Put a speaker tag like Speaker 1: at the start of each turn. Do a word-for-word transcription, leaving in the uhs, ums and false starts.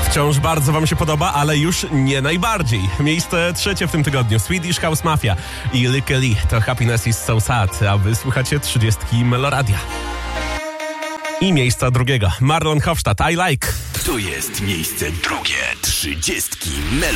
Speaker 1: Wciąż bardzo wam się podoba, ale już nie najbardziej. Miejsce trzecie w tym tygodniu. Swedish House Mafia i Lykke Li. To Happiness is so sad, a wy słuchacie trzydziestki Meloradia. I miejsca drugiego. Marlon Hofstadt, I Like.
Speaker 2: To jest miejsce drugie. Trzydziestki Meloradia.